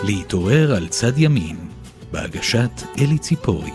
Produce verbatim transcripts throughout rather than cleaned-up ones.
להתעורר על צד ימין, בהגשת אלי ציפורי.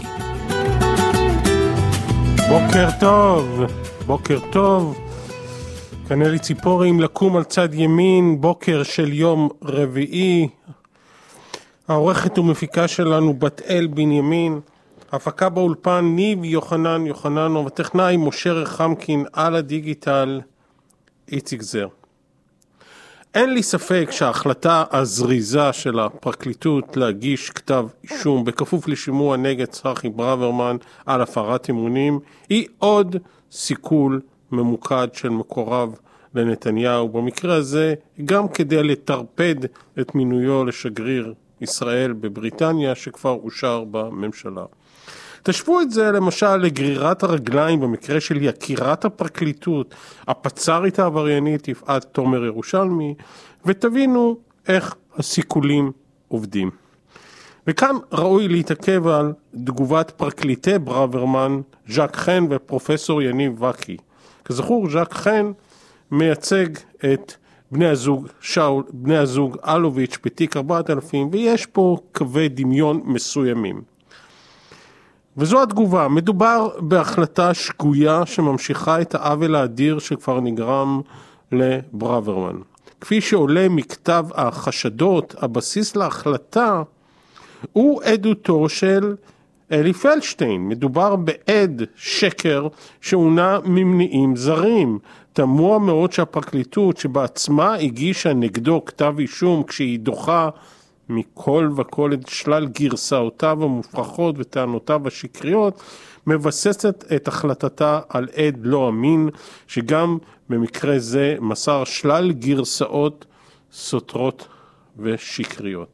בוקר טוב, בוקר טוב. כאן אלי ציפורי עם לקום על צד ימין, בוקר של יום רביעי. העורכת ומפיקה שלנו בת אל בנימין, הפקה באולפן ניב יוחנן יוחננו, וטכנאי משה רחמקין, על הדיגיטל איציק זר. אין לי ספק שההחלטה הזריזה של הפרקליטות להגיש כתב אישום בכפוף לשימוע נגד צחי ברוורמן על הפרת אמונים היא עוד סיכול ממוקד של מקורב לנתניהו, במקרה הזה גם כדי לטרפד את מינויו לשגריר ישראל בבריטניה שכבר אושר בממשלה. תשוו את זה למשל לגרירת הרגליים במקרה של יקירת הפרקליטות, הפצ"רית העבריינית יפעת תומר ירושלמי, ותבינו איך הסיכולים עובדים. וכאן ראוי להתעכב על תגובת פרקליטי ברוורמן, ז'ק חן ופרופסור יניב וקי. כזכור, ז'ק חן מייצג את בני הזוג שאול, בני הזוג אלוביץ' בתיק ארבעת אלפים, ויש פה קווי דמיון מסוימים. וזו התגובה. מדובר בהחלטה שגויה שממשיכה את העוול האדיר שכבר נגרם לברוורמן. כפי שעולה מכתב החשדות, הבסיס להחלטה הוא עדותו של אלי פלדשטיין. מדובר בעד שקר שהונה ממניעים זרים. תמוה מאוד שהפרקליטות שבעצמה הגישה נגדו כתב אישום כשהיא דוחה מכל וכל את שלל גרסאותיו המופרכות וטענותיו השקריות, מבססת את החלטתה על עד לא אמין, שגם במקרה זה מסר שלל גרסאות סותרות ושקריות.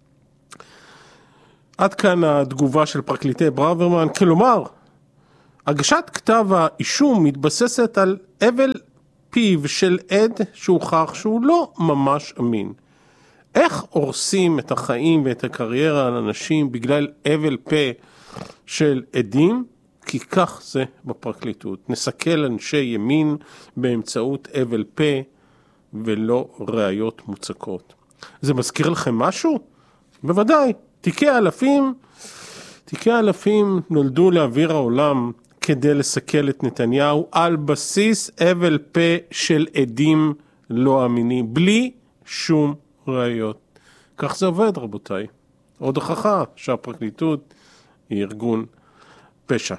עד כאן התגובה של פרקליטי ברוורמן. כלומר, הגשת כתב האישום מתבססת על אבל פיו של עד שהוכח שהוא לא ממש אמין. איך הורסים את החיים ואת הקריירה על אנשים בגלל אבל פה של עדים? כי כך זה בפרקליטות. נסכל אנשי ימין באמצעות אבל פה ולא ראיות מוצקות. זה מזכיר לכם משהו? בוודאי. תיקי אלפים, תיקי אלפים נולדו לאוויר העולם כדי לסכל את נתניהו על בסיס אבל פה של עדים לא אמינים, בלי שום ראיות. כך זה עובד, רבותיי. עוד הוכחה שהפרקליטות היא ארגון פשע.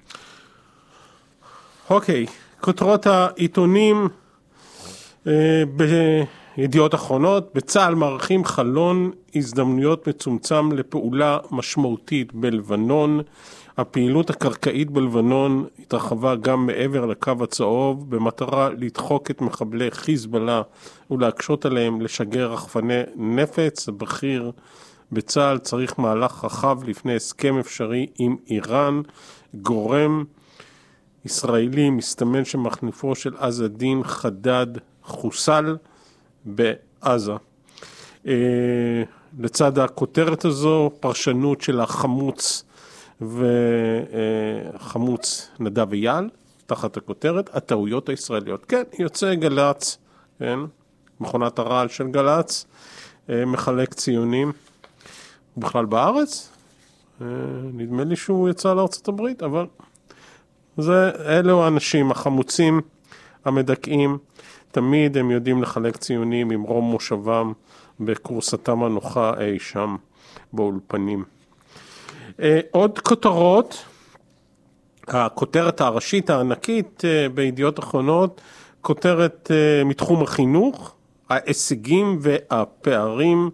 אוקיי, כותרות העיתונים אה, בידיעות אחרונות. בצה"ל מערכים חלון הזדמנויות מצומצם לפעולה משמעותית בלבנון. הפעילות הקרקעית בלבנון התרחבה גם מעבר לקו הצהוב במטרה לדחוק את מחבלי חיזבאללה ולהקשות עליהם לשגר רחפני נפץ. הבכיר בצה"ל צריך מהלך רחב לפני הסכם אפשרי עם איראן. גורם ישראלי מסתמן שמחליפו של עז א-דין חדד חוסל בעזה. לצד הכותרת הזו פרשנות של החמוץ וחמוץ נדב אייל, תחת הכותרת, הטעויות הישראליות. כן, יוצא גלץ, כן, מכונת הרעל של גלץ, מחלק ציונים, בכלל בארץ, נדמה לי שהוא יצא לארצות הברית, אבל זה, אלו האנשים החמוצים, המדכאים, תמיד הם יודעים לחלק ציונים עם רום מושבם בקורסתם הנוחה אי שם באולפנים. עוד כותרות, הכותרת הראשית הענקית בידיעות אחרונות, כותרת מתחום החינוך, ההישגים והפערים,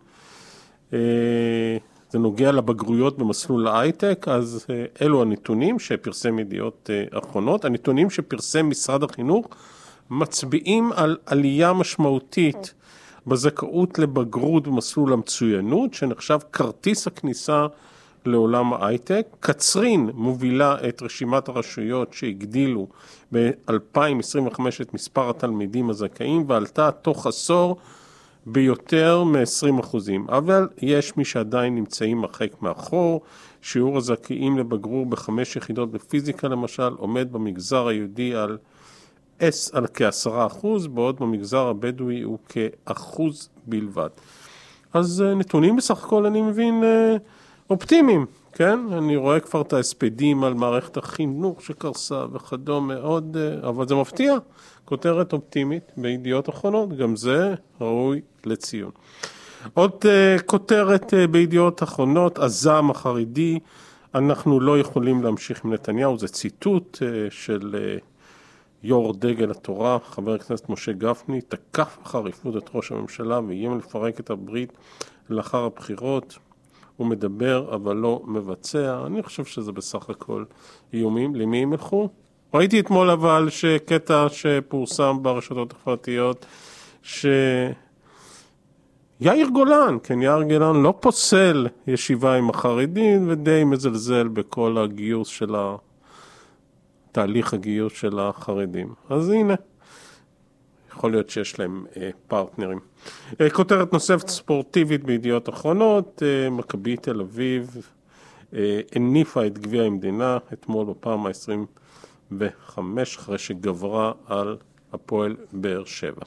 זה נוגע לבגרויות במסלול ההייטק. אז אלו הנתונים שפרסם ידיעות אחרונות. הנתונים שפרסם משרד החינוך מצביעים על עלייה משמעותית בזכאות לבגרות במסלול המצוינות, שנחשב כרטיס הכניסה לעולם ההייטק. קצרין מובילה את רשימת הרשויות שהגדילו ב-אלפיים עשרים וחמש את מספר התלמידים הזכאים, ועלתה תוך עשור ביותר מ-עשרים אחוזים. אבל יש מי שעדיין נמצאים הרחק מאחור. שיעור הזכאים לבגרות בחמש יחידות בפיזיקה למשל עומד במגזר היהודי על על כעשרה אחוז, בעוד במגזר הבדואי הוא כאחוז בלבד. אז נתונים בסך הכל אני מבין אופטימיים, כן? אני רואה כבר את ההספדים על מערכת החינוך שקרסה וכדומה מאוד, אבל זה מפתיע, כותרת אופטימית בידיעות אחרונות, גם זה ראוי לציון. עוד uh, כותרת uh, בידיעות אחרונות, הזעם החרדי, אנחנו לא יכולים להמשיך עם נתניהו, זה ציטוט uh, של uh, יו"ר דגל התורה, חבר הכנסת משה גפני, תקף בחריפות את ראש הממשלה ואיים לפרק את הברית לאחר הבחירות, הוא מדבר אבל לא מבצע, אני חושב שזה בסך הכל איומים, למי הם ילכו? ראיתי אתמול אבל שקטע שפורסם ברשתות החברתיות, ש... יאיר גולן, כן, יאיר גולן לא פוסל ישיבה עם החרדים ודי מזלזל בכל הגיוס של ה... תהליך הגיוס של החרדים. אז הנה, יכול להיות שיש להם אה, פרטנרים. אה, כותרת נוספת ספורטיבית בידיעות אחרונות, אה, מכבי תל אביב אה, הניפה את גביע המדינה, אתמול בפעם ה-עשרים וחמש, אחרי שגברה על הפועל באר שבע.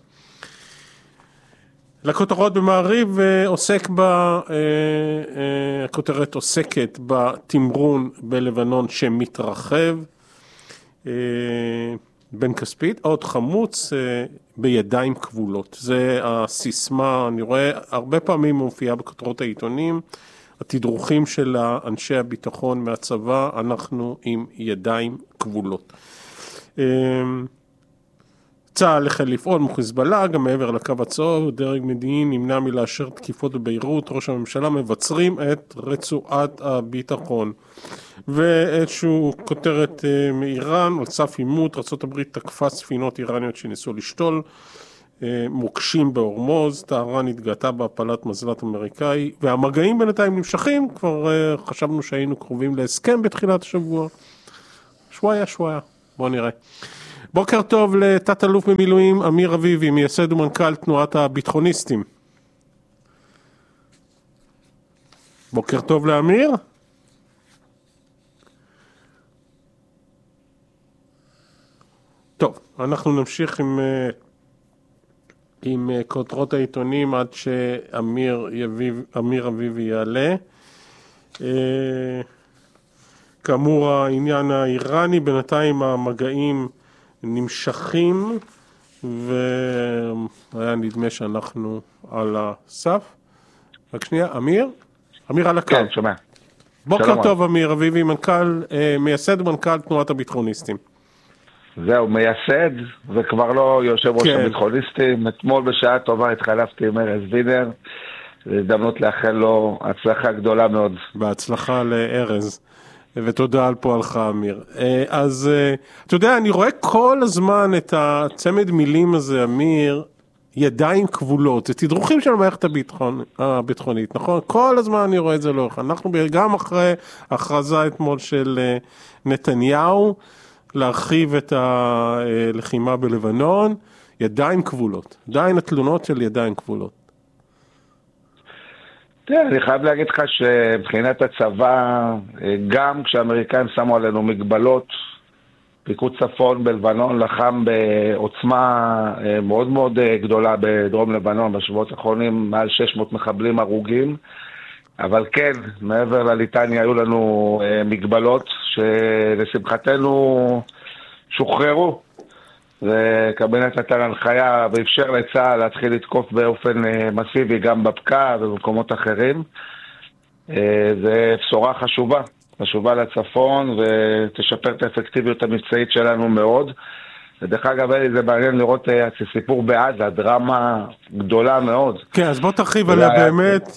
לכותרות במעריב עוסק בה, הכותרת עוסקת בתמרון בלבנון שמתרחב, בן כספית, עוד חמוץ בידיים כבולות. זה הסיסמה, אני רואה הרבה פעמים מופיעה בכותרות העיתונים, התדרוכים של אנשי הביטחון מהצבא, אנחנו עם ידיים כבולות. צה"ל החל לפעול מחיזבאללה, גם מעבר לקו הצהוב, דרג מדיני נמנע מלאשר תקיפות בביירות, ראש הממשלה מבצרים את רצועת הביטחון. ואיזשהו כותרת מאיראן, על סף עימות, ארצות הברית תקפה ספינות איראניות שניסו לשתול, מוקשים בהורמוז, טהרן התגאתה בהפלת מזל"ט אמריקאי, והמגעים בינתיים נמשכים, כבר חשבנו שהיינו קרובים להסכם בתחילת השבוע. שוואיה שוואיה, בואו נראה. בוקר טוב לתת אלוף במילואים אמיר אביבי, מייסד ומנכ"ל תנועת הביטחוניסטים. בוקר טוב לאמיר. טוב, אנחנו נמשיך עם, עם כותרות העיתונים עד שאמיר יביב, אמיר אביבי יעלה. כאמור העניין האיראני, בינתיים המגעים נמשכים, והיה נדמה שאנחנו על הסף. רק שנייה, אמיר? אמיר על הקו. כן, שומע. בוקר טוב, אמיר אביבי, מנכ"ל, מייסד ומנכ"ל תנועת הביטחוניסטים. זהו, מייסד, וכבר לא יושב ראש כן. הביטחוניסטים. אתמול בשעה טובה התחלפתי עם ארז וינר, זו הזדמנות לאחל לו הצלחה גדולה מאוד. בהצלחה לארז. ותודה על פועלך אמיר. אז אתה יודע, אני רואה כל הזמן את הצמד מילים הזה, אמיר, ידיים כבולות, זה תדרוכים של מערכת הביטחון, הביטחונית, נכון? כל הזמן אני רואה את זה לאורך. אנחנו גם אחרי הכרזה אתמול של נתניהו, להרחיב את הלחימה בלבנון, ידיים כבולות. עדיין התלונות של ידיים כבולות. תראה, אני חייב להגיד לך שמבחינת הצבא, גם כשהאמריקאים שמו עלינו מגבלות, פיקוד צפון בלבנון לחם בעוצמה מאוד מאוד גדולה בדרום לבנון, בשבועות האחרונים מעל שש מאות מחבלים הרוגים, אבל כן, מעבר לליטניה היו לנו מגבלות שלשמחתנו שוחררו, וקבינט נתן הנחיה ואפשר לצה"ל להתחיל לתקוף באופן מסיבי גם בפקע ובמקומות אחרים. זה בשורה חשובה, חשובה לצפון ותשפר את האפקטיביות המבצעית שלנו מאוד. ודרך אגב, זה מעניין לראות את הסיפור בעזה, דרמה גדולה מאוד. כן, אז בוא תרחיב עליה באמת.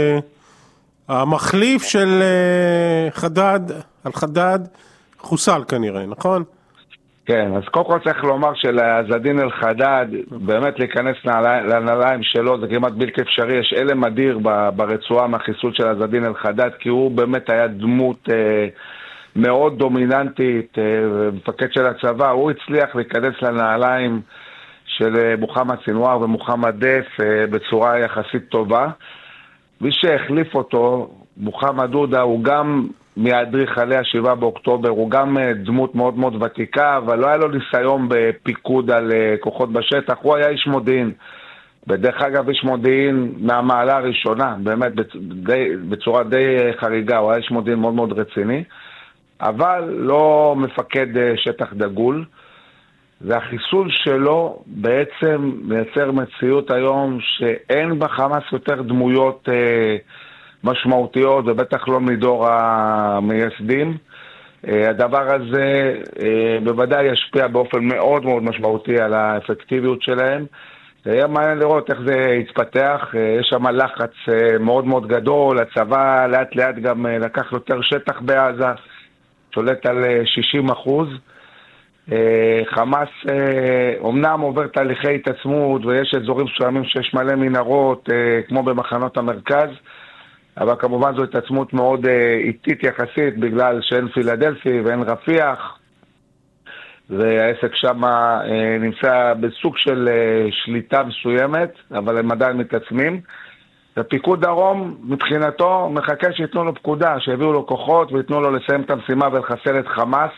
המחליף של חדד, על חדד, חוסל כנראה, נכון? כן, אז קודם כל צריך לומר שלעזדין אל-חדד, באמת להיכנס לנעליים שלו, זה כמעט בלתי אפשרי, יש אלם אדיר ברצועה מהחיסול של עזדין אל-חדד, כי הוא באמת היה דמות אה, מאוד דומיננטית, אה, מפקד של הצבא, הוא הצליח להיכנס לנעליים של מוחמד סינואר ומוחמד דף אה, בצורה יחסית טובה. מי שהחליף אותו, מוחמד עודה, הוא גם מאדריכלי השבעה באוקטובר, הוא גם דמות מאוד מאוד ותיקה, אבל לא היה לו ניסיון בפיקוד על כוחות בשטח, הוא היה איש מודיעין. בדרך אגב איש מודיעין מהמעלה הראשונה, באמת די, בצורה די חריגה, הוא היה איש מודיעין מאוד מאוד רציני, אבל לא מפקד שטח דגול, והחיסול שלו בעצם מייצר מציאות היום שאין בחמאס יותר דמויות אה, משמעותיות, ובטח לא מדור המייסדים. אה, הדבר הזה אה, בוודאי ישפיע באופן מאוד מאוד משמעותי על האפקטיביות שלהם. היה מעניין לראות איך זה יתפתח, יש שם לחץ מאוד מאוד גדול, הצבא לאט לאט גם לקח יותר שטח בעזה, שולט על שישים אחוז. חמאס אומנם עובר תהליכי התעצמות ויש אזורים מסוימים שיש מלא מנהרות כמו במחנות המרכז, אבל כמובן זו התעצמות מאוד איטית יחסית בגלל שאין פילדלפי ואין רפיח, והעסק שם נמצא בסוג של שליטה מסוימת, אבל הם עדיין מתעצמים. ופיקוד דרום מבחינתו מחכה שיתנו לו פקודה, שיביאו לו כוחות ויתנו לו לסיים את המשימה ולחסל את חמאס.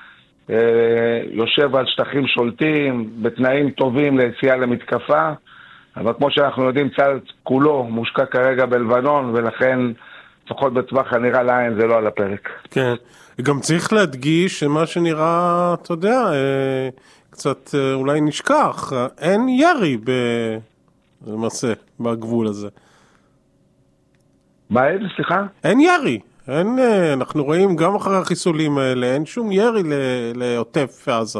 יושב על שטחים שולטים, בתנאים טובים ליציאה למתקפה, אבל כמו שאנחנו יודעים, צה"ל כולו מושקע כרגע בלבנון, ולכן לפחות בטווח הנראה לעין זה לא על הפרק. כן, גם צריך להדגיש שמה שנראה, אתה יודע, קצת אולי נשכח, אין ירי במעשה בגבול הזה. מה אין? סליחה? אין ירי. אין, אנחנו רואים גם אחרי החיסולים האלה, אין שום ירי לעוטף עזה.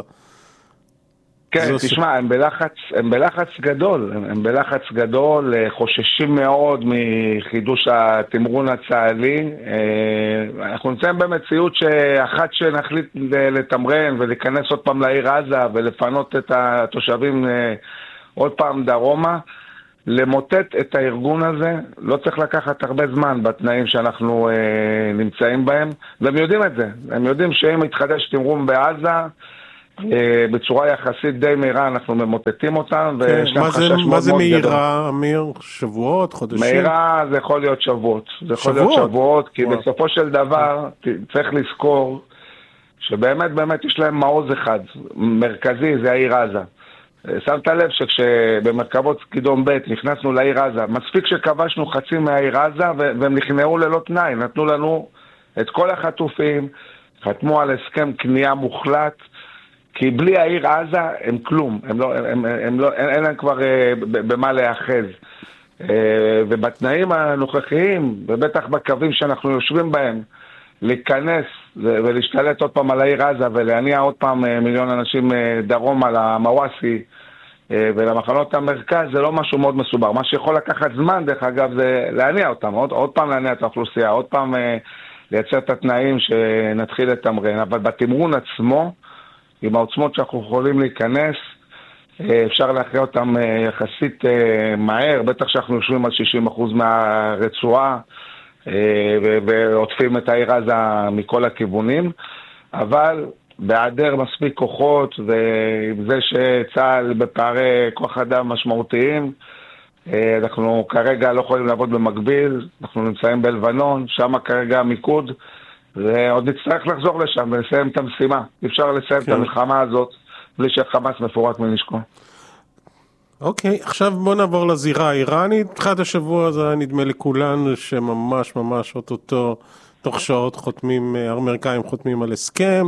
כן, תשמע, הם בלחץ, הם בלחץ גדול, הם, הם בלחץ גדול, חוששים מאוד מחידוש התמרון הצה"לי. אנחנו נמצאים במציאות שאחת שנחליט לתמרן ולהיכנס עוד פעם לעיר עזה ולפנות את התושבים עוד פעם דרומה, למוטט את הארגון הזה לא צריך לקחת הרבה זמן בתנאים שאנחנו אה, נמצאים בהם, והם יודעים את זה. הם יודעים שאם מתחדש תמרון בעזה, אה, בצורה יחסית די מהירה אנחנו ממוטטים אותם. כן, מה זה, מה זה מהירה, אמיר? שבועות, חודשים? מהירה זה יכול להיות שבועות. זה יכול שבועות? להיות שבועות, כי וואו. בסופו של דבר צריך לזכור שבאמת באמת יש להם מעוז אחד, מרכזי, זה העיר עזה. שמת לב שכשבמרכבות קידום ב' נכנסנו לעיר עזה, מספיק שכבשנו חצי מהעיר עזה והם נכנעו ללא תנאי, נתנו לנו את כל החטופים, חתמו על הסכם קנייה מוחלט, כי בלי העיר עזה הם כלום, הם לא, הם, הם לא, אין, אין להם כבר במה להאחז. ובתנאים הנוכחיים, ובטח בקווים שאנחנו יושבים בהם, להיכנס ולהשתלט עוד פעם על העיר עזה ולהניע עוד פעם מיליון אנשים דרום על המוואסי ולמחנות המרכז, זה לא משהו מאוד מסובר. מה שיכול לקחת זמן, דרך אגב, זה להניע אותם, עוד, עוד פעם להניע את האוכלוסייה, עוד פעם לייצר את התנאים שנתחיל לתמרן. אבל בתמרון עצמו, עם העוצמות שאנחנו יכולים להיכנס, אפשר להכריע אותם יחסית מהר, בטח שאנחנו יושבים על שישים אחוז מהרצועה, ועוטפים את העיר עזה מכל הכיוונים, אבל בהיעדר מספיק כוחות ועם זה שצה"ל בפערי כוח אדם משמעותיים, אנחנו כרגע לא יכולים לעבוד במקביל, אנחנו נמצאים בלבנון, שם כרגע המיקוד, ועוד נצטרך לחזור לשם ולסיים את המשימה. אפשר לסיים כן. את המלחמה הזאת בלי שחמאס מפורק מנשקו. אוקיי, okay, עכשיו בוא נעבור לזירה האיראנית. תחילת השבוע הזה נדמה לכולנו שממש ממש אותו תוך שעות חותמים, האמריקאים חותמים על הסכם.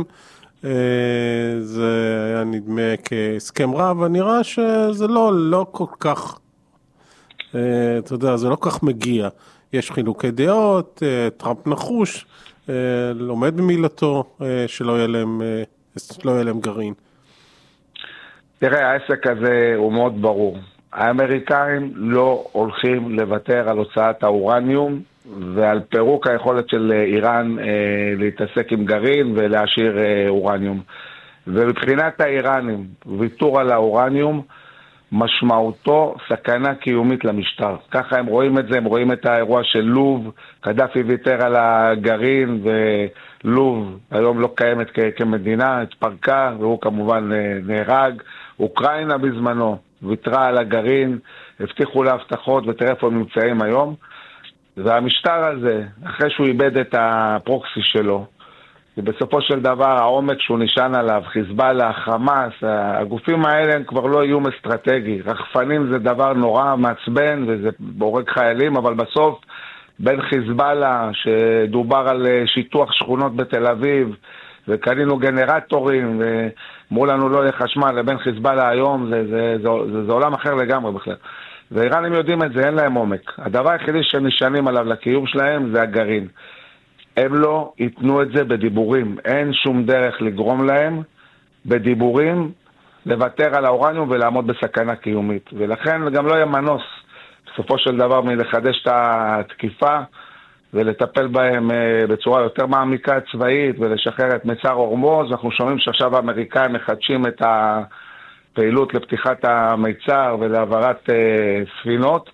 זה היה נדמה כהסכם רב, ונראה שזה לא, לא כל כך, אתה יודע, זה לא כל כך מגיע. יש חילוקי דעות, טראמפ נחוש, לומד במילתו שלא יהיה להם, לא יהיה להם גרעין. תראה, העסק הזה הוא מאוד ברור. האמריקאים לא הולכים לוותר על הוצאת האורניום ועל פירוק היכולת של איראן אה, להתעסק עם גרעין ולהשאיר אה, אורניום. ומבחינת האיראנים, ויתור על האורניום, משמעותו סכנה קיומית למשטר. ככה הם רואים את זה, הם רואים את האירוע של לוב, קדאפי ויתר על הגרעין, ולוב היום לא קיימת כ- כמדינה, התפרקה, והוא כמובן נהרג. אוקראינה בזמנו ויתרה על הגרעין, הבטיחו להבטחות, ותראה איפה הם נמצאים היום. והמשטר הזה, אחרי שהוא איבד את הפרוקסי שלו, כי בסופו של דבר העומק שהוא נשען עליו, חיזבאללה, חמאס, הגופים האלה הם כבר לא איום אסטרטגי. רחפנים זה דבר נורא מעצבן וזה בורג חיילים, אבל בסוף בין חיזבאללה שדובר על שיטוח שכונות בתל אביב וקנינו גנרטורים ואמרו לנו לא לחשמל, לבין חיזבאללה היום זה, זה, זה, זה, זה עולם אחר לגמרי בכלל. ואיראנים יודעים את זה, אין להם עומק. הדבר היחידי שנשענים עליו לקיום שלהם זה הגרעין. הם לא ייתנו את זה בדיבורים. אין שום דרך לגרום להם בדיבורים לוותר על האורניום ולעמוד בסכנה קיומית. ולכן גם לא יהיה מנוס בסופו של דבר מלחדש את התקיפה ולטפל בהם בצורה יותר מעמיקה צבאית ולשחרר את מצר הורמוז. אנחנו שומעים שעכשיו האמריקאים מחדשים את הפעילות לפתיחת המיצר ולהעברת ספינות.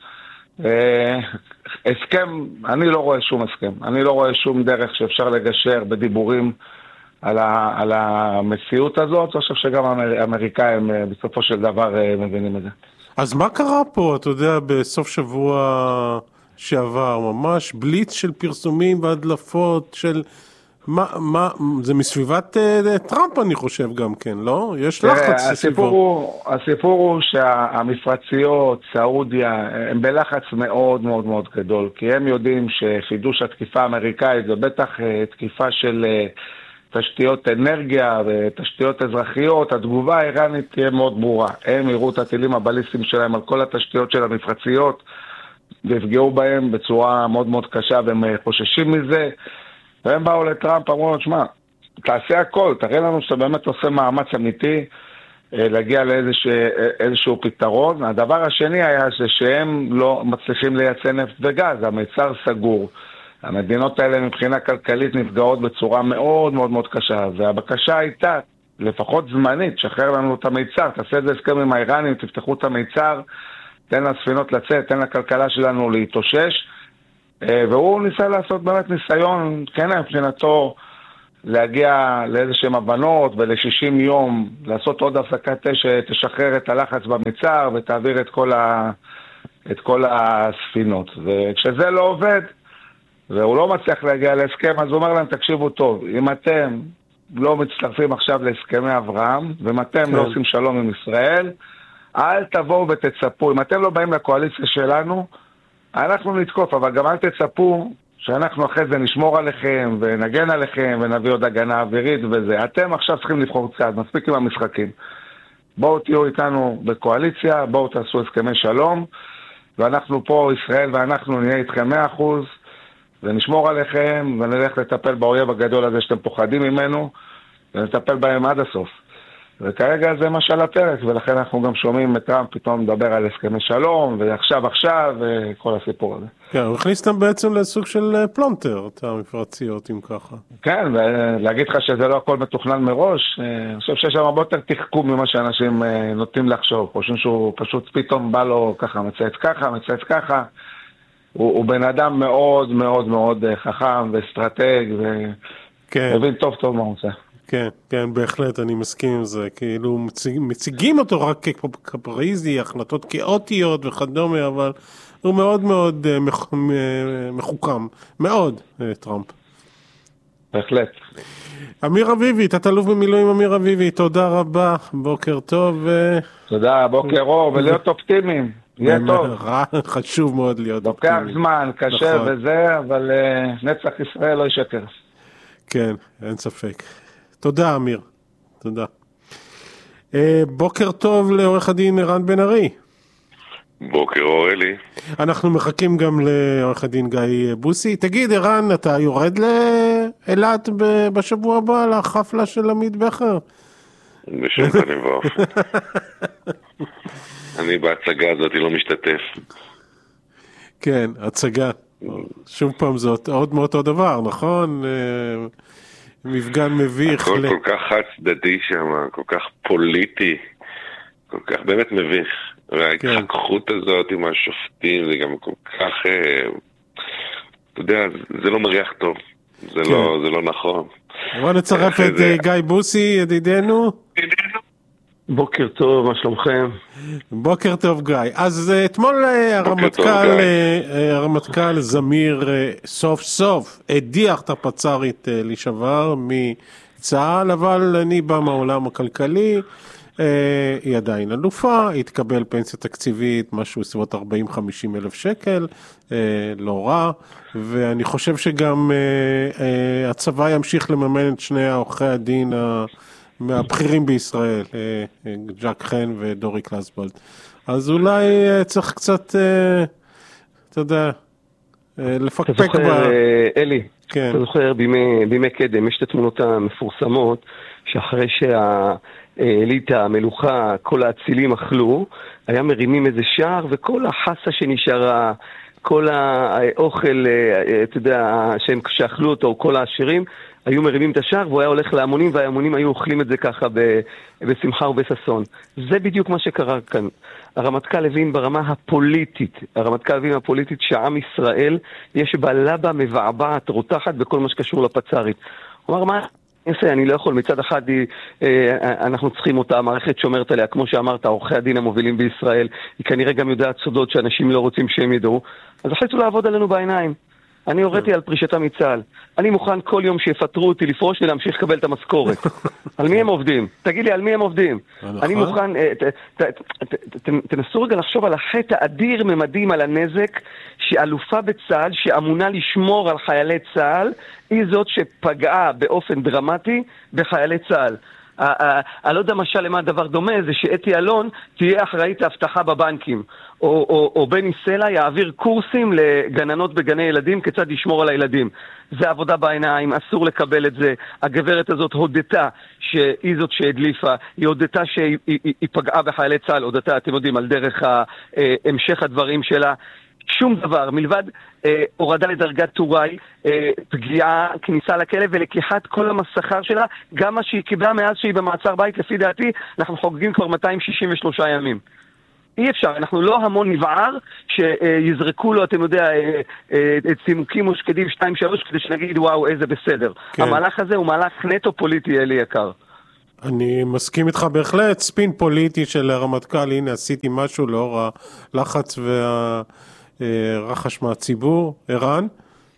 הסכם, אני לא רואה שום הסכם, אני לא רואה שום דרך שאפשר לגשר בדיבורים על, ה, על המציאות הזאת. אני חושב שגם האמריקאים בסופו של דבר מבינים את זה. אז מה קרה פה, אתה יודע, בסוף שבוע שעבר, ממש בליץ של פרסומים והדלפות של... מה, מה, זה מסביבת uh, טראמפ אני חושב גם כן, לא? יש לחץ הסיפור הוא, הסיפור הוא שהמפרציות, סעודיה, הם בלחץ מאוד מאוד מאוד גדול, כי הם יודעים שחידוש התקיפה האמריקאית זה בטח uh, תקיפה של uh, תשתיות אנרגיה ותשתיות אזרחיות, התגובה האיראנית תהיה מאוד ברורה. הם יראו את הטילים הבליסטיים שלהם על כל התשתיות של המפרציות, והפגעו בהם בצורה מאוד מאוד קשה, והם חוששים מזה. והם באו לטראמפ, אמרו לו, שמה, תעשה הכל, תראה לנו שאתה באמת עושה מאמץ אמיתי להגיע לאיזשהו פתרון. הדבר השני היה שהם לא מצליחים לייצא נפט וגז, המיצר סגור. המדינות האלה מבחינה כלכלית נפגעות בצורה מאוד מאוד מאוד קשה, והבקשה הייתה, לפחות זמנית, שחרר לנו את המיצר, תעשה את זה הסכם עם האיראנים, תפתחו את המיצר, תן לספינות לצאת, תן לכלכלה שלנו להתאושש. והוא ניסה לעשות באמת ניסיון, כן, מבחינתו להגיע לאיזשהם הבנות ול-שישים יום, לעשות עוד הפסקת אש שתשחרר את הלחץ במצר ותעביר את כל, ה... את כל הספינות. וכשזה לא עובד, והוא לא מצליח להגיע להסכם, אז הוא אומר להם, תקשיבו טוב, אם אתם לא מצטרפים עכשיו להסכמי אברהם, ואם אתם כן. לא עושים שלום עם ישראל, אל תבואו ותצפו. אם אתם לא באים לקואליציה שלנו, אנחנו נתקוף, אבל גם אל תצפו שאנחנו אחרי זה נשמור עליכם ונגן עליכם ונביא עוד הגנה אווירית וזה. אתם עכשיו צריכים לבחור צעד, מספיק עם המשחקים. בואו תהיו איתנו בקואליציה, בואו תעשו הסכמי שלום, ואנחנו פה, ישראל ואנחנו נהיה איתכם מאה אחוז, ונשמור עליכם ונלך לטפל באויב הגדול הזה שאתם פוחדים ממנו, ונטפל בהם עד הסוף. וכרגע זה מה שעל הפרק, ולכן אנחנו גם שומעים את טראמפ פתאום מדבר על הסכמי שלום, ועכשיו עכשיו, וכל הסיפור הזה. כן, הוא הכניס אותם בעצם לסוג של פלונטר, את המפרציות, אם ככה. כן, ולהגיד לך שזה לא הכל מתוכנן מראש, אני חושב שיש שם הרבה יותר תחכום ממה שאנשים נוטים לחשוב, חושבים שהוא פשוט פתאום בא לו ככה, מצייץ ככה, מצייץ ככה, הוא, הוא בן אדם מאוד מאוד מאוד חכם ואסטרטג, ומבין טוב טוב מה הוא עושה. כן, כן, בהחלט, אני מסכים עם זה, כאילו מציג, מציגים אותו רק כפריזי, החלטות כאוטיות וכדומה, אבל הוא מאוד מאוד מח, מחוכם, מאוד, טראמפ. בהחלט. אמיר אביבי, תת-אלוף במילואים אמיר אביבי, תודה רבה, בוקר טוב. תודה, בוקר אור, ולהיות אופטימיים, יהיה טוב. חשוב מאוד להיות אופטימיים. לוקח זמן, קשה וזה, אבל נצח ישראל לא ישקר. כן, אין ספק. תודה אמיר, תודה. בוקר טוב לעורך הדין ערן בן ארי. בוקר אור אלי. אנחנו מחכים גם לעורך הדין גיא בוסי. תגיד ערן, אתה יורד לאילת בשבוע הבא לחפלה של עמית בכר? בשום פנים ואופן. אני בהצגה הזאת לא משתתף. כן, הצגה. שוב פעם זאת עוד מאותו דבר, נכון? מפגן מביך. הכל ל... כל כך חד צדדי שם, כל כך פוליטי, כל כך באמת מביך. וההתחככות כן. הזאת עם השופטים, זה גם כל כך, אתה יודע, זה לא מריח טוב. זה, כן. לא, זה לא נכון. בוא נצרף את זה... גיא בוסי, ידידנו. בוקר טוב, מה שלומכם? בוקר טוב גיא. אז אתמול הרמטכ"ל, הרמטכ"ל זמיר סוף סוף הדיח את הפצ"רית לשעבר מצה"ל, אבל אני בא מהעולם הכלכלי, היא עדיין אלופה, היא תקבל פנסיה תקציבית, משהו סביבות ארבעים חמישים אלף שקל, לא רע, ואני חושב שגם הצבא ימשיך לממן את שני עורכי הדין מהבכירים בישראל, ג'ק חן ודורי קלסבולד. אז אולי צריך קצת, אתה יודע, לפקפק ב... אלי, כן. אתה זוכר, בימי, בימי קדם, יש את התמונות המפורסמות, שאחרי שהאליטה, המלוכה, כל האצילים אכלו, היה מרימים איזה שער, וכל החסה שנשארה, כל האוכל, אתה יודע, שהם שאכלו אותו, כל העשירים, היו מרימים את השער, והוא היה הולך להמונים, וההמונים היו אוכלים את זה ככה ב, בשמחה ובששון. זה בדיוק מה שקרה כאן. הרמטכ"ל הבין ברמה הפוליטית, הרמטכ"ל הבין הפוליטית שעם ישראל יש בה לבה מבעבעת, רותחת בכל מה שקשור לפצ"רית. הוא אמר, מה אני, אני לא יכול, מצד אחד היא, אנחנו צריכים אותה, המערכת שומרת עליה, כמו שאמרת, עורכי הדין המובילים בישראל, היא כנראה גם יודעת סודות שאנשים לא רוצים שהם ידעו, אז החליטו לעבוד עלינו בעיניים. אני הוריתי על פרישתה מצה"ל. אני מוכן כל יום שיפטרו אותי לפרוש ולהמשיך לקבל את המשכורת. על מי הם עובדים? תגיד לי, על מי הם עובדים? אני מוכן... תנסו רגע לחשוב על החטא האדיר ממדים על הנזק שאלופה בצה"ל, שאמונה לשמור על חיילי צה"ל, היא זאת שפגעה באופן דרמטי בחיילי צה"ל. אני לא יודע משל למה הדבר דומה, זה שאתי אלון תהיה אחראית להבטחה בבנקים, או, או, או בני סלע יעביר קורסים לגננות בגני ילדים כיצד לשמור על הילדים. זה עבודה בעיניים, אסור לקבל את זה. הגברת הזאת הודתה שהיא זאת שהדליפה, היא הודתה שהיא היא, היא פגעה בחיילי צה"ל, הודתה, אתם יודעים, על דרך המשך הדברים שלה. שום דבר, מלבד אה, הורדה לדרגת טוראי, אה, פגיעה, כניסה לכלא ולקיחת כל המסחר שלה, גם מה שהיא קיבלה מאז שהיא במעצר בית, לפי דעתי, אנחנו חוגגים כבר מאתיים שישים ושלושה ימים. אי אפשר, אנחנו לא המון נבער שיזרקו לו, אתם יודע, אה, אה, צימוקים או שקדים שתיים שלוש, כדי שנגיד וואו איזה בסדר. כן. המהלך הזה הוא מהלך נטו פוליטי, אלי יקר. אני מסכים איתך בהחלט, ספין פוליטי של הרמטכ"ל, הנה עשיתי משהו לאור הלחץ וה... רחש מהציבור. ערן?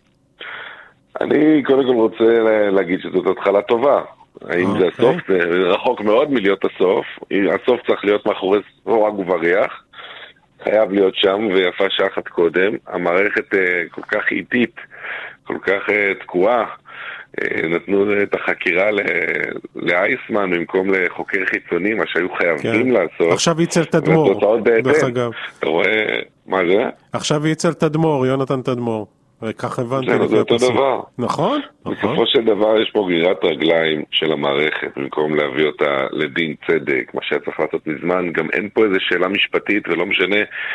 אני קודם כל רוצה להגיד שזאת התחלה טובה. האם זה הסוף? זה רחוק מאוד מלהיות הסוף. הסוף צריך להיות מאחורי סורג ובריח. חייב להיות שם, ויפה שעה אחת קודם. המערכת כל כך איטית, כל כך תקועה. נתנו את החקירה לאייסמן במקום לחוקר חיצוני, מה שהיו חייבים לעשות. עכשיו ייצל תדמור, דרך אגב. אתה רואה, מה זה? עכשיו ייצל תדמור, יונתן תדמור. וכך הבנתי. זה אותו דבר. נכון? בסופו של דבר יש פה גרירת רגליים של המערכת, במקום להביא אותה לדין צדק, מה שהיה צריך לעשות מזמן. גם אין פה איזו שאלה משפטית, ולא משנה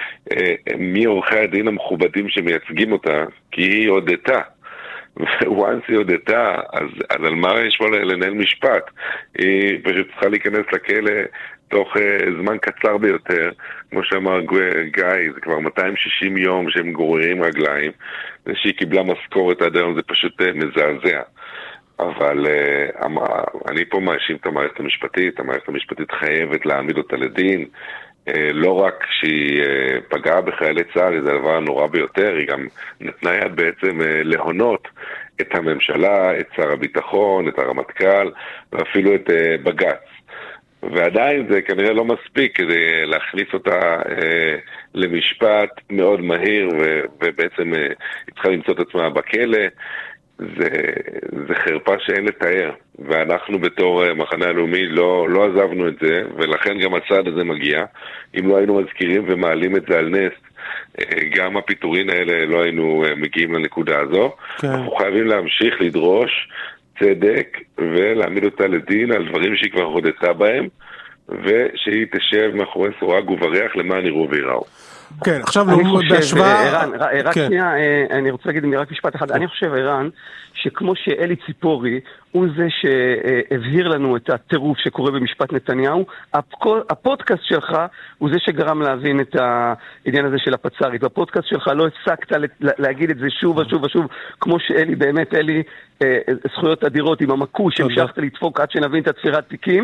מי עורכי הדין המכובדים שמייצגים אותה, כי היא הודתה. וואנס היא הודתה, אז, אז על מה יש פה לנהל משפט? היא פשוט צריכה להיכנס לכלא תוך uh, זמן קצר ביותר, כמו שאמר גיא, זה כבר מאתיים ושישים יום שהם גוררים רגליים, זה שהיא קיבלה משכורת עד היום, זה פשוט uh, מזעזע. אבל uh, אני פה מאשים את המערכת המשפטית, המערכת המשפטית חייבת להעמיד אותה לדין, Uh, לא רק שהיא uh, פגעה בחיילי צה"ל, זה הדבר הנורא ביותר, היא גם נתנה יד בעצם uh, להונות את הממשלה, את שר הביטחון, את הרמטכ"ל, ואפילו את uh, בג"ץ. ועדיין זה כנראה לא מספיק כדי להכניס אותה uh, למשפט מאוד מהיר, ו- ובעצם uh, היא צריכה למצוא את עצמה בכלא. זה, זה חרפה שאין לתאר, ואנחנו בתור מחנה הלאומי לא, לא עזבנו את זה, ולכן גם הצעד הזה מגיע. אם לא היינו מזכירים ומעלים את זה על נס, גם הפיטורין האלה לא היינו מגיעים לנקודה הזו. כן. אנחנו חייבים להמשיך לדרוש צדק ולהעמיד אותה לדין על דברים שהיא כבר הודתה בהם, ושהיא תשב מאחורי סורג ובריח למען יראו ויראו. כן, עכשיו אני חושב, ערן, רק שנייה, אני רוצה להגיד רק משפט אחד, אני חושב, ערן, שכמו שאלי ציפורי הוא זה שהבהיר לנו את הטירוף שקורה במשפט נתניהו, הפודקאסט שלך הוא זה שגרם להבין את העניין הזה של הפצ"רית, והפודקאסט שלך לא הפסקת להגיד את זה שוב ושוב ושוב, כמו שאלי, באמת, אלי, זכויות אדירות עם המקוש, המשכת לדפוק עד שנבין את התפירת תיקים,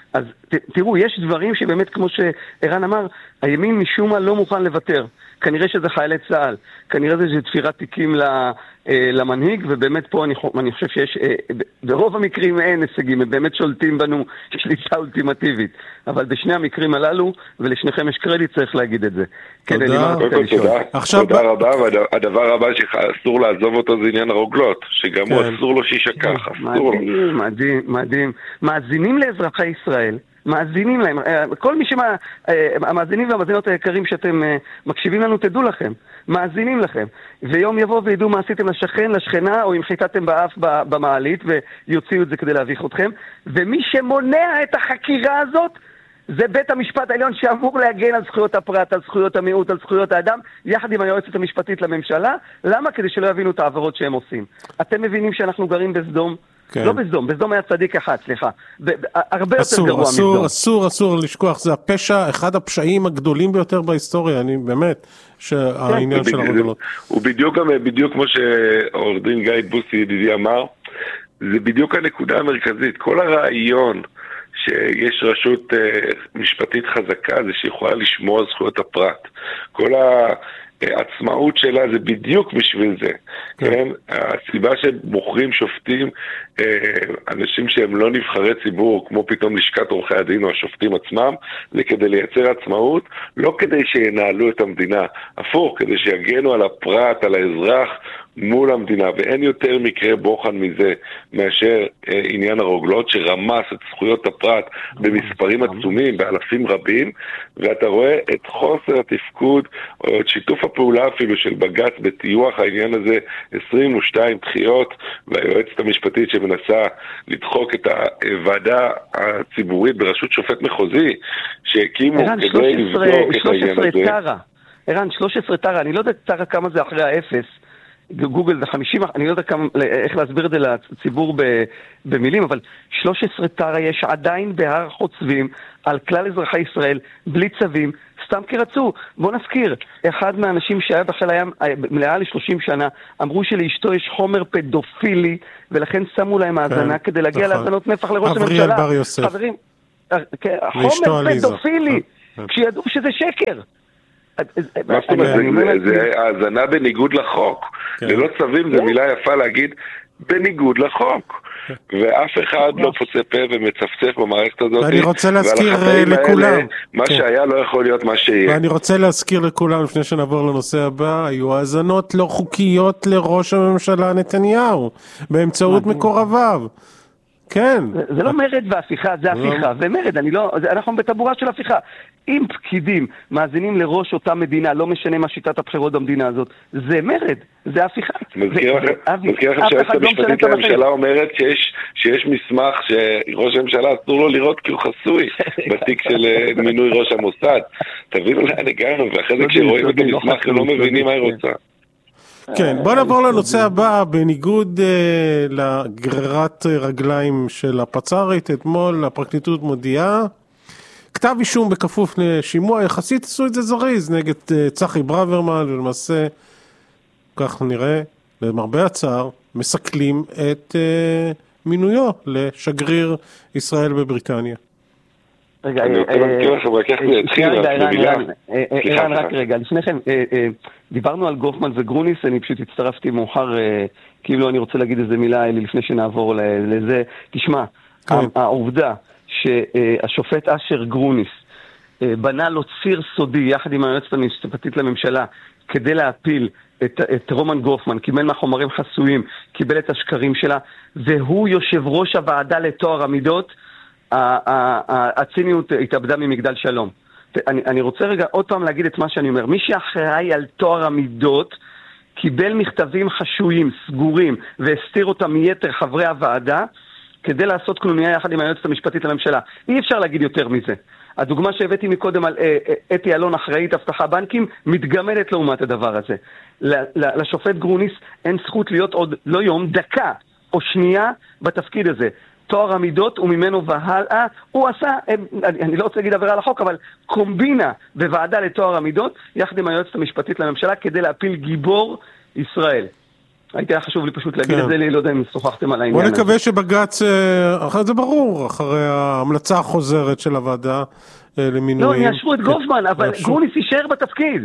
אז ת, תראו, יש דברים שבאמת, כמו שערן אמר, הימין משום מה לא מוכן לוותר. כנראה שזה חיילי צה"ל, כנראה זה תפירת תיקים למנהיג, ובאמת פה אני, אני חושב שיש, ברוב המקרים אין הישגים, הם באמת שולטים בנו שליטה אולטימטיבית, אבל בשני המקרים הללו, ולשניכם יש קרדיט, צריך להגיד את זה. תודה. תודה רבה, והדבר הבא שאסור לעזוב אותו זה עניין הרוגלות, שגם הוא אסור לו שישכח, אסור לו. מדהים, מדהים. מאזינים לאזרחי ישראל, מאזינים להם, כל מי שמה, המאזינים והמאזינות היקרים שאתם מקשיבים לנו, תדעו לכם, מאזינים לכם, ויום יבוא וידעו מה עשיתם לשכן, לשכנה, או אם חיטאתם באף במעלית, ויוציאו את זה כדי להביך אתכם, ומי שמונע את החקירה הזאת, זה בית המשפט העליון שאמור להגן על זכויות הפרט, על זכויות המיעוט, על זכויות האדם, יחד עם היועצת המשפטית לממשלה. למה? כדי שלא יבינו את העברות שהם עושים. אתם מבינים שאנחנו גרים בסדום? כן. לא בסדום, בסדום היה צדיק אחד, סליחה. הרבה יותר גרוע אסור, מסדום. אסור, אסור לשכוח, זה הפשע, אחד הפשעים הגדולים ביותר בהיסטוריה, אני באמת, שהעניין של הרוגלות. הוא בדיוק, בדיוק כמו שעורך דין גיא בוסי ידידי אמר, זה בדיוק הנקודה המרכזית. כל הרעיון שיש רשות משפטית חזקה, זה שיכולה לשמור על זכויות הפרט. כל העצמאות שלה זה בדיוק בשביל זה. כן? הסיבה שבוחרים שופטים, אנשים שהם לא נבחרי ציבור, כמו פתאום לשכת עורכי הדין או השופטים עצמם, זה כדי לייצר עצמאות, לא כדי שינהלו את המדינה, הפוך, כדי שיגנו על הפרט, על האזרח, מול המדינה, ואין יותר מקרה בוחן מזה מאשר אה, עניין הרוגלות שרמס את זכויות הפרט במספרים עצומים, באלפים רבים, ואתה רואה את חוסר התפקוד או את שיתוף הפעולה אפילו של בג"ץ בטיוח העניין הזה, עשרים ושתיים דחיות, והיועצת המשפטית שמנסה לדחוק את הוועדה הציבורית בראשות שופט מחוזי שהקימו כדי לבדוק את העניין הזה. ערן, שלוש עשרה טרה, אני לא יודע טרה כמה זה אחרי האפס, גוגל זה חמישים, אני לא יודע כמה, איך להסביר את זה לציבור במילים, אבל שלוש עשרה טרה יש עדיין בהר חוצבים על כלל אזרחי ישראל, בלי צווים, סתם כי רצו. בוא נזכיר, אחד מהאנשים שהיה בחיל הים מלאה ל-שלושים שנה, אמרו שלאשתו יש חומר פדופילי, ולכן שמו להם האזנה כדי להגיע להאזנות נפח לראש הממשלה. אבריאל בר יוסף. חברים, חומר פדופילי, כשידעו שזה שקר. מה זאת אומרת? זה האזנה בניגוד לחוק. ללא צווים זה מילה יפה להגיד בניגוד לחוק. ואף אחד לא פוצה פה ומצפצף במערכת הזאת. ואני רוצה להזכיר לכולם. מה שהיה לא יכול להיות מה שיהיה. ואני רוצה להזכיר לכולם, לפני שנעבור לנושא הבא, היו האזנות לא חוקיות לראש הממשלה נתניהו, באמצעות מקורביו. כן. זה לא מרד והפיכה, זה הפיכה. ומרד, אני לא, אנחנו בטבורה של הפיכה. אם פקידים מאזינים לראש אותה מדינה, לא משנה מה שיטת הבחירות במדינה הזאת, זה מרד, זה הפיכה. מזכיר לכם שהיועצת המשפטית לממשלה אומרת שיש מסמך שראש הממשלה אסור לו לראות כי הוא חסוי בתיק של מינוי ראש המוסד. תבינו לאן הגענו, ואחרי זה כשרואים את המסמך הם לא מבינים מה היא רוצה. כן, בוא נעבור לנושא הבא. בניגוד uh, לגררת רגליים של הפצ"רית, אתמול הפרקליטות מודיעה, כתב אישום בכפוף לשימוע, יחסית עשו את זה זריז נגד uh, צחי ברוורמן, ולמעשה, כך נראה, למרבה הצער, מסכלים את uh, מינויו לשגריר ישראל בבריטניה. רגע, אני רוצה להזכיר לכם, רק איך זה התחיל, ערן, רק רגע, לפניכם, דיברנו על גופמן וגרוניס, אני פשוט הצטרפתי מאוחר, כאילו אני רוצה להגיד איזה מילה אלי לפני שנעבור לזה. תשמע, העובדה שהשופט אשר גרוניס בנה לו ציר סודי יחד עם היועצת המשפטית לממשלה כדי להפיל את, את רומן גופמן, קיבל מהחומרים חסויים, קיבל את השקרים שלה, והוא יושב ראש הוועדה לתואר המידות, הציניות התאבדה ממגדל שלום. אני, אני רוצה רגע עוד פעם להגיד את מה שאני אומר. מי שאחראי על תואר המידות קיבל מכתבים חשויים, סגורים, והסתיר אותם מיתר חברי הוועדה כדי לעשות קנוניה יחד עם היועצת המשפטית לממשלה. אי אפשר להגיד יותר מזה. הדוגמה שהבאתי מקודם על אתי אלון אחראית הבטחה בנקים מתגמדת לעומת הדבר הזה. לשופט גרוניס אין זכות להיות עוד לא יום, דקה או שנייה בתפקיד הזה. תואר המידות וממנו והלאה, הוא עשה, אני, אני לא רוצה להגיד עבירה על החוק, אבל קומבינה בוועדה לתואר המידות, יחד עם היועצת המשפטית לממשלה, כדי להפיל גיבור ישראל. הייתי היה חשוב לי פשוט להגיד את זה, לי לא יודע אם שוחחתם על העניין. בוא נקווה שבג"ץ, זה ברור, אחרי ההמלצה החוזרת של הוועדה למינויים. לא, הם יאשרו את גופמן, אבל גרוניס יישאר בתפקיד.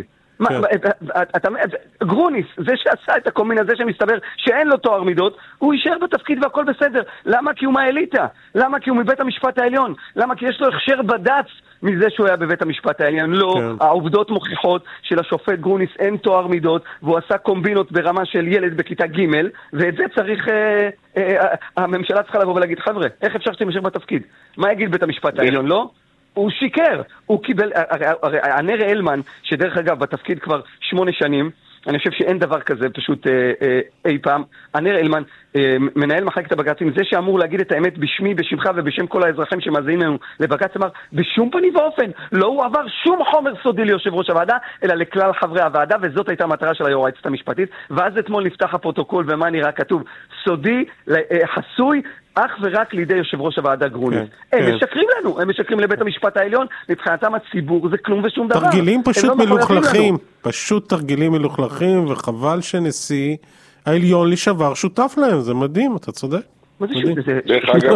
גרוניס, זה שעשה את הקומין הזה שמסתבר שאין לו תואר מידות, הוא יישאר בתפקיד והכל בסדר. למה? כי הוא מהאליטה. למה? כי הוא מבית המשפט העליון. למה? כי יש לו הכשר בד"ץ מזה שהוא היה בבית המשפט העליון. לא, העובדות מוכיחות שלשופט גרוניס אין תואר מידות, והוא עשה קומבינות ברמה של ילד בכיתה ג', ואת זה צריך, הממשלה צריכה לבוא ולהגיד, חבר'ה, איך אפשר שאתם יישאר בתפקיד? מה יגיד בית המשפט העליון? לא? הוא שיקר, הוא קיבל, הרי הנר אלמן, שדרך אגב בתפקיד כבר שמונה שנים, אני חושב שאין דבר כזה פשוט אה, אה, אי פעם, הנר אלמן, אה, מנהל מחלקת הבג"צים, זה שאמור להגיד את האמת בשמי, בשמך ובשם כל האזרחים שמאזינים לנו לבג"ץ, אמר, בשום פנים ואופן, לא הוא עבר שום חומר סודי ליושב ראש הוועדה, אלא לכלל חברי הוועדה, וזאת הייתה המטרה של היועצת המשפטית, ואז אתמול נפתח הפרוטוקול, ומה נראה כתוב, סודי, חסוי, אך ורק לידי יושב ראש הוועדה גרוניס. הם משקרים לנו, הם משקרים לבית המשפט העליון, מבחינתם הציבור זה כלום ושום דבר. תרגילים פשוט מלוכלכים, פשוט תרגילים מלוכלכים, וחבל שנשיא העליון לשעבר שותף להם, זה מדהים, אתה צודק. מה זה שותף? דרך אגב,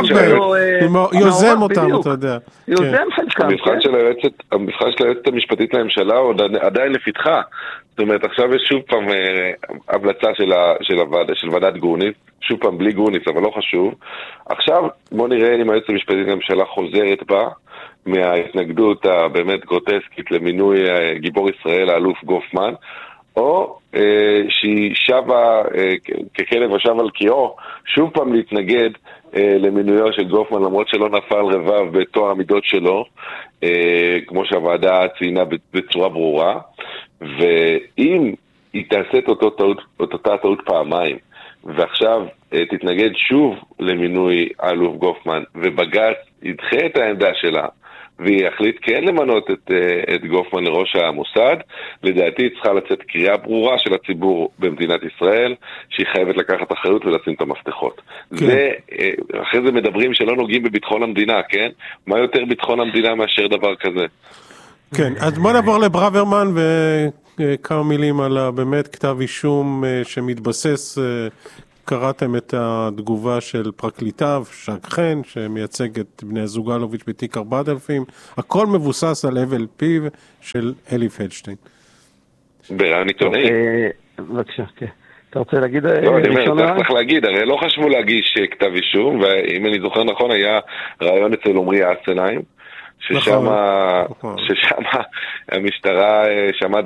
יוזם אותם, אתה יודע. יוזם חלקם, המבחן של היועצת המשפטית לממשלה עוד עדיין לפתחה. זאת אומרת, עכשיו יש שוב פעם המלצה של ועדת גרוניס, שוב פעם בלי גרוניס, אבל לא חשוב. עכשיו בוא נראה אם היועצת המשפטית לממשלה חוזרת בה מההתנגדות הבאמת גרוטסקית למינוי גיבור ישראל, האלוף גופמן, או אה, שהיא שווה אה, ככלב השב על קיאו, שוב פעם להתנגד אה, למינויו של גופמן, למרות שלא נפל רבב בתואר המידות שלו, אה, כמו שהוועדה ציינה בצורה ברורה, ואם היא תעשה את אותו טעות, אותה טעות פעמיים, ועכשיו אה, תתנגד שוב למינוי האלוף גופמן, ובג"ץ ידחה את העמדה שלה, והיא החליט כן למנות את, את גופמן לראש המוסד, לדעתי צריכה לצאת קריאה ברורה של הציבור במדינת ישראל, שהיא חייבת לקחת אחריות ולשים את המפתחות. כן. זה, אחרי זה מדברים שלא נוגעים בביטחון המדינה, כן? מה יותר ביטחון המדינה מאשר דבר כזה? כן, אז בוא נעבור לברוורמן וכמה מילים על באמת כתב אישום שמתבסס, קראתם את התגובה של פרקליטיו, שק חן, שמייצג את בני הזוג אלוביץ' בתיק ארבעת אלפים, הכל מבוסס על הבל פיו של אלי פלדשטיין. ברעיון עיתונאי. בבקשה, כן. אתה רוצה להגיד ראשונה? לא, אני אומר, צריך להגיד, הרי לא חשבו להגיש כתב אישום, ואם אני זוכר נכון, היה רעיון אצל עומרי אסלהיים, ששם המשטרה שמעה